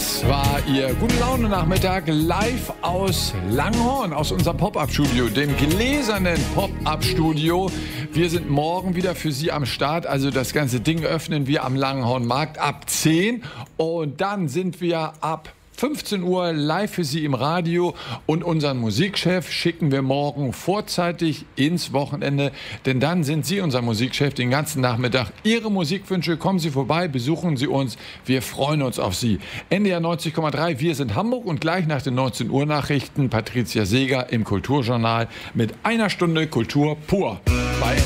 Das war Ihr Gute-Laune-Nachmittag live aus Langhorn, aus unserem Pop-Up-Studio, dem gläsernen Pop-Up-Studio. Wir sind morgen wieder für Sie am Start, also das ganze Ding öffnen wir am Langhornmarkt ab 10 und dann sind wir ab 15 Uhr live für Sie im Radio und unseren Musikchef schicken wir morgen vorzeitig ins Wochenende, denn dann sind Sie unser Musikchef den ganzen Nachmittag. Ihre Musikwünsche, kommen Sie vorbei, besuchen Sie uns, wir freuen uns auf Sie. NDR 90,3, wir sind Hamburg und gleich nach den 19 Uhr Nachrichten Patricia Seeger im Kulturjournal mit einer Stunde Kultur pur.